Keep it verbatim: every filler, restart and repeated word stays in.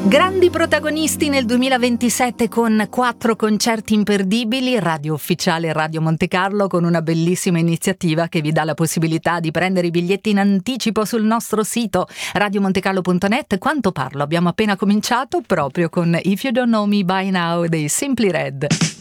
Grandi protagonisti nel duemilaventisette con quattro concerti imperdibili, Radio Ufficiale Radio Monte Carlo con una bellissima iniziativa che vi dà la possibilità di prendere i biglietti in anticipo sul nostro sito radiomontecarlo punto net. Quanto parlo? Abbiamo appena cominciato proprio con If You Don't Know Me By Now dei Simply Red.